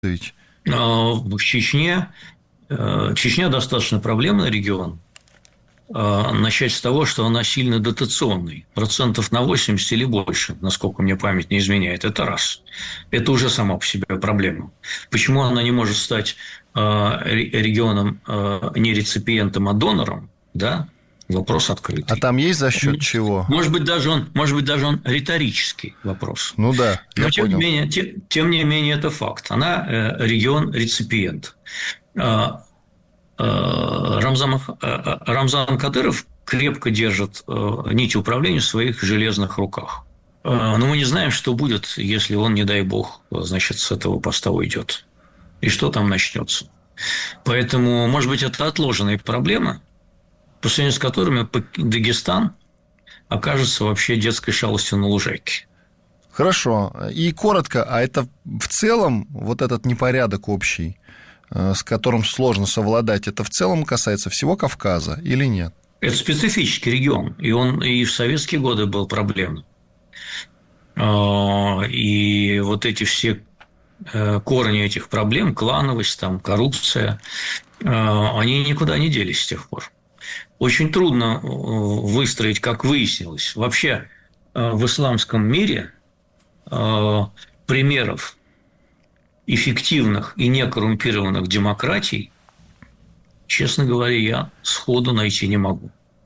Ведь. В Чечне Чечня достаточно проблемный регион. Начать с того, что она сильно дотационный, процентов на 80 или больше, насколько мне память не изменяет, это раз. Это уже сама по себе проблема. Почему она не может стать регионом не реципиентом, а донором, да, вопрос А открытый. там есть за счет чего? Может быть, даже он риторический вопрос. Ну да, я Но, понял. тем не менее, это факт. Она регион-реципиент. Рамзан Кадыров крепко держит нить управления в своих железных руках. Но мы не знаем, что будет, если он, не дай бог, значит, с этого поста уйдет. И что там начнется. Поэтому, может быть, это отложенные проблемы, по сравнению с которыми Дагестан окажется вообще детской шалостью на лужайке. Хорошо. И коротко, а это в целом вот этот непорядок общий, с которым сложно совладать, это в целом касается всего Кавказа или нет? Это специфический регион, и он и в советские годы был проблемным. И вот эти все корни этих проблем, клановость, там, коррупция, они никуда не делись с тех пор. Очень трудно выстроить, как выяснилось. Вообще в исламском мире примеров эффективных и некоррумпированных демократий, честно говоря, я сходу найти не могу.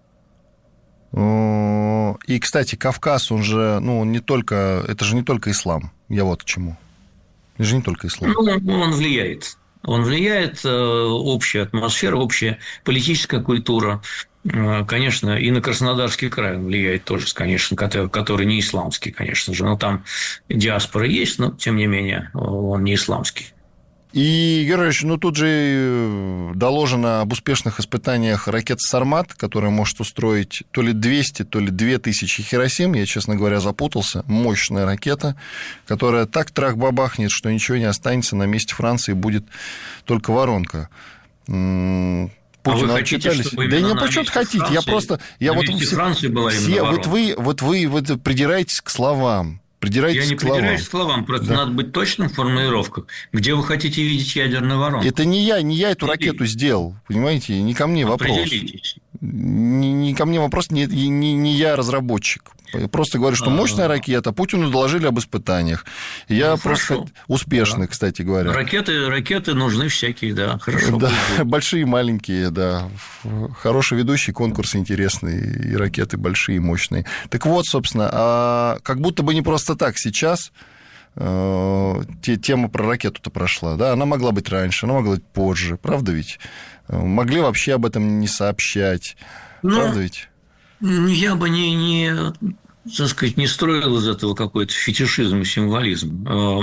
И, кстати, Кавказ, он же, не только, это же не только ислам. Я вот к чему. Это же не только ислам. Он влияет. Он влияет, общая атмосфера, общая политическая культура. Конечно, и на Краснодарский край он влияет тоже, конечно, который не исламский, конечно же. Но там диаспора есть, но, тем не менее, он не исламский. И, Георгиевич, тут же доложено об успешных испытаниях ракет «Сармат», которая может устроить то ли 200, то ли 2000 Хиросим. Я, честно говоря, запутался. Мощная ракета, которая так трах-бабахнет, что ничего не останется. На месте Франции будет только воронка. Путина вы хотите, чтобы да именно не на почему-то хотите. Франции, Я просто... Франции была именно воронка? вы придираетесь к словам. Я не придираюсь к словам, просто надо быть точным в формулировках. Где вы хотите видеть ядерную воронку? Это не я эту ракету сделал, понимаете, не ко мне вопрос. Определитесь. Не ко мне вопрос, не я разработчик. Просто говорю, что мощная ракета, Путину доложили об испытаниях. Я просто успешный, кстати говоря. Ракеты нужны всякие, да, хорошо. Да, большие и маленькие, да. Хороший ведущий, конкурс интересный, и ракеты большие, мощные. Так вот, собственно, как будто бы не просто так сейчас тема про ракету-то прошла, да, она могла быть раньше, она могла быть позже, правда ведь? Могли вообще об этом не сообщать, правда ведь? Я бы так сказать, не строил из этого какой-то фетишизм и символизм.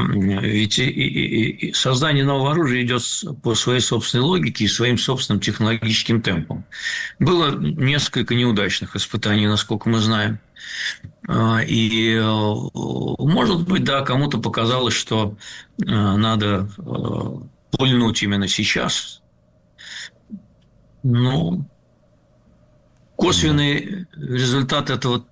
Ведь создание нового оружия идет по своей собственной логике и своим собственным технологическим темпам. Было несколько неудачных испытаний, насколько мы знаем. И, может быть, да, кому-то показалось, что надо пульнуть именно сейчас. Но косвенный результат этого,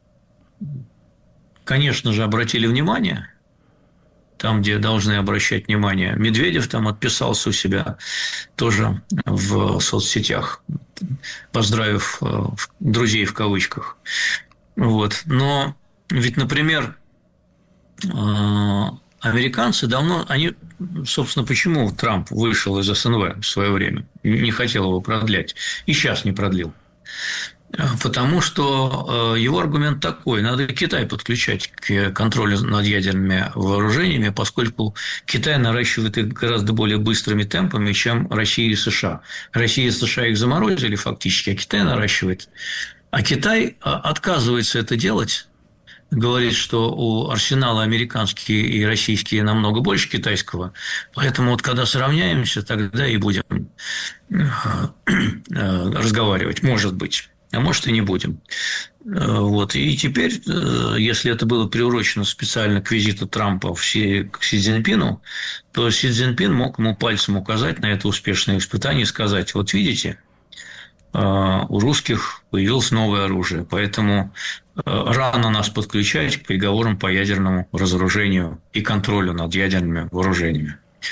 конечно же, обратили внимание, там, где должны обращать внимание. Медведев там отписался у себя тоже в соцсетях, поздравив друзей в кавычках. Вот. Но ведь, например, американцы давно, собственно, почему Трамп вышел из СНВ в свое время, не хотел его продлять, и сейчас не продлил. Потому что его аргумент такой: надо Китай подключать к контролю над ядерными вооружениями, поскольку Китай наращивает их гораздо более быстрыми темпами, чем Россия и США. Россия и США их заморозили фактически, а Китай наращивает. А Китай отказывается это делать, говорит, что у арсенала американские и российские намного больше китайского, поэтому вот когда сравняемся, тогда и будем разговаривать, может быть. А может, и не будем. Вот. И теперь, если это было приурочено специально к визиту Трампа к Си Цзиньпину, то Си Цзиньпин мог ему пальцем указать на это успешное испытание и сказать: вот видите, у русских появилось новое оружие, поэтому рано нас подключать к переговорам по ядерному разоружению и контролю над ядерными вооружениями.